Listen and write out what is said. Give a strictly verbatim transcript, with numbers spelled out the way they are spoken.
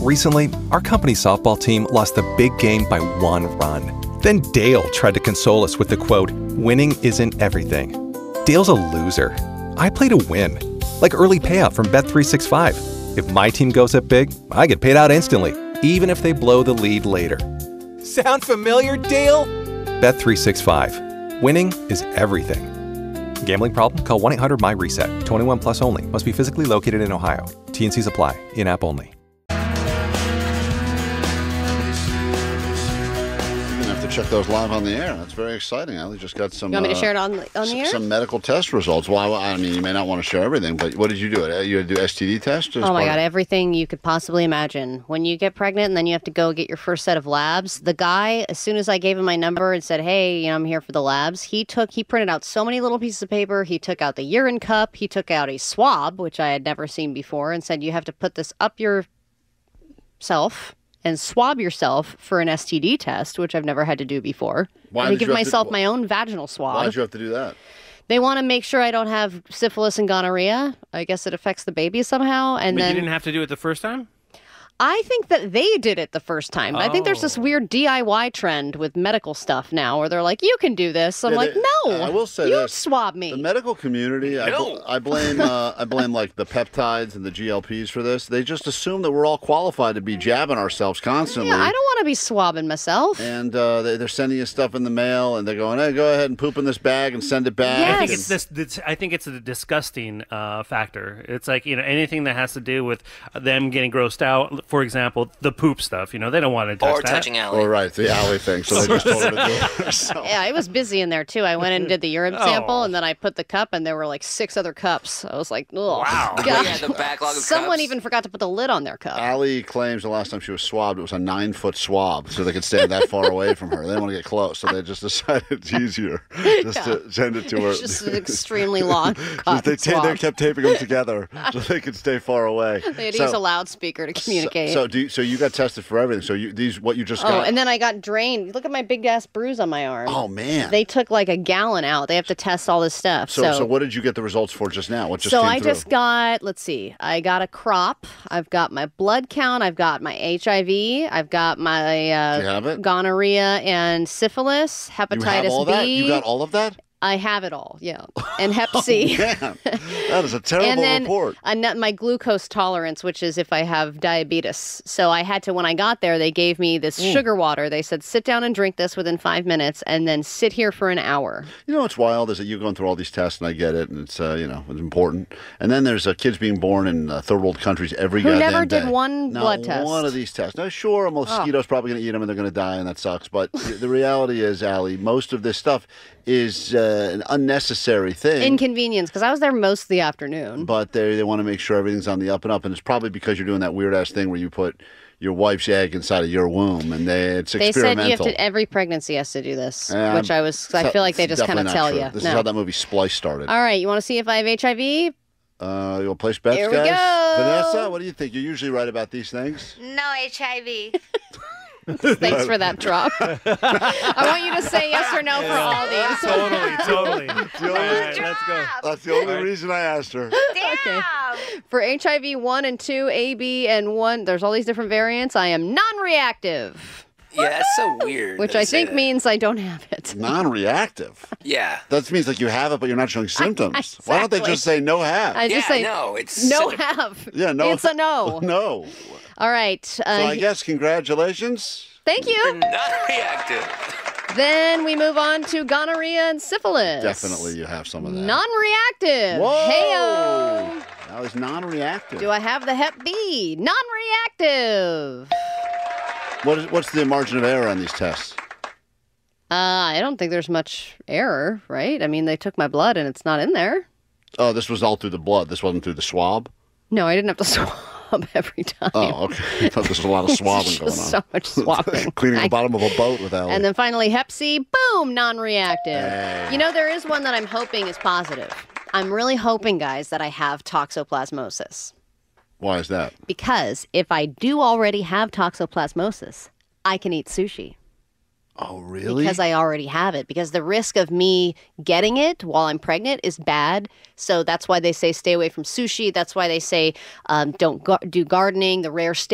Recently, our company's softball team lost the big game by one run. Then Dale tried to console us with the quote, "Winning isn't everything." Dale's a loser. I play to win, like early payout from Bet three sixty-five. If my team goes up big, I get paid out instantly, even if they blow the lead later. Sound familiar, Dale? Bet three sixty-five. Winning is everything. Gambling problem? Call one eight hundred M Y reset. twenty-one plus only. Must be physically located in Ohio. T and Cs apply. In-app only. Check those live on the air. That's very exciting. I just got some. You want me to uh, share it on on the air? Some medical test results. Well, I, I mean, you may not want to share everything, but what did you do? You had to do S T D test? Oh my God, everything you could possibly imagine. When you get pregnant and then you have to go get your first set of labs, the guy, as soon as I gave him my number and said, "Hey, you know, I'm here for the labs," he took, he printed out so many little pieces of paper. He took out the urine cup. He took out a swab, which I had never seen before, and said, "You have to put this up yourself and swab yourself for an S T D test," which I've never had to do before. Why I did give you have myself to, my own vaginal swab. Why did you have to do that? They want to make sure I don't have syphilis and gonorrhea. I guess it affects the baby somehow. And but then you didn't have to do it the first time? I think that they did it the first time. Oh. I think there's this weird D I Y trend with medical stuff now where they're like, you can do this. I'm Yeah, like, they- no, I will say you this. swab me. The medical community, I, bl- I blame, uh, I blame like the peptides and the G L Ps for this. They just assume that we're all qualified to be jabbing ourselves constantly. Yeah, I don't want to be swabbing myself. And uh, they, they're sending you stuff in the mail, and they're going, "Hey, go ahead and poop in this bag and send it back." Yes. I think it's this, this. I think it's a disgusting uh, factor. It's like, you know, anything that has to do with them getting grossed out. For example, the poop stuff. You know, they don't want to touch Or that. touching Allie. Oh, right, the alley thing. So they just told her to do it herself. Yeah, I was busy in there too. I went and did the urine Oh. sample, and then I put the cup, and there were like six other cups. I was like, oh, Wow. God. Yeah, the backlog of Someone cups. even forgot to put the lid on their cup. Allie claims the last time she was swabbed, it was a nine-foot swab, so they could stand that far away from her. They didn't want to get close, so they just decided it's easier just Yeah. to send it to her. It's just an extremely long Just cotton they, ta- they swab. kept taping them together so they could stay far away. They had to so, use a loudspeaker to communicate. So, so, do you, so you got tested for everything. So you these what you just oh, got? and then I got drained. Look at my big ass bruise on my arm. Oh man! They took like a gallon out. They have to test all this stuff. so, So, so what did you get the results for just now? What just so came I through? just got, let's see, I got a crop. I've got my blood count. I've got my H I V. I've got my uh, Do you have it? gonorrhea and syphilis, you hepatitis have all B. that? You got all of that? I have it all, yeah. And Hep C. Man, that is a terrible and then report. a nut- my glucose tolerance, which is if I have diabetes. So I had to, when I got there, they gave me this Mm. sugar water. They said, sit down and drink this within five minutes and then sit here for an hour. You know what's wild is that you're going through all these tests, and I get it, and it's uh, you know it's important. And then there's uh, kids being born in uh, third world countries every Who goddamn never did day. one Not blood test. one of these tests. Now, sure, a mosquito's probably going to eat them, and they're going to die, and that sucks. But the the reality is, Allie, most of this stuff is uh, an unnecessary thing. Inconvenience, because I was there most of the afternoon. But they they want to make sure everything's on the up and up, and it's probably because you're doing that weird ass thing where you put your wife's egg inside of your womb, and they it's They said experimental. you have to, every pregnancy has to do this, Um, which I was, I feel like they just kind of definitely tell not true. you. This No. is how that movie Splice started. All right, you want to see if I have H I V? Uh, you want to place bets, Here we guys? go. Vanessa, what do you think? You're usually right about these things. No H I V. Thanks for that drop. I want you to say yes or no for all these. Totally, totally. the All only- right, let's go. That's the only All right. reason I asked her. Damn. For H I V one and two, A, B, and one, there's all these different variants. I am non-reactive, Yeah, that's so weird. which that I they say think that. means I don't have it. Non-reactive. Yeah. That means like you have it, but you're not showing symptoms. Why don't they Exactly. just say no have? I Yeah, just say no, it's no such a- have. yeah, no. It's a no. No. All right. Uh, So I guess congratulations. thank you. non-reactive. Then we move on to gonorrhea and syphilis. Definitely you have some of that. Non-reactive. Whoa. Heyo. Now he's non-reactive. Do I have the Hep B? Non-reactive. What is, what's the margin of error on these tests? Uh, I don't think there's much error, right? I mean, they took my blood and it's not in there. Oh, this was all through the blood. This wasn't through the swab? No, I didn't have to swab every time. Oh, okay. I thought there was a lot of swabbing It's going on. just so much swabbing. Cleaning I- the bottom of a boat with Allie. And then finally, Hep C, boom, non-reactive. Hey. You know, there is one that I'm hoping is positive. I'm really hoping, guys, that I have toxoplasmosis. Why is that? Because if I do already have toxoplasmosis, I can eat sushi. Oh, really? Because I already have it. Because the risk of me getting it while I'm pregnant is bad. So that's why they say stay away from sushi. That's why they say um, don't gar- do gardening, the rare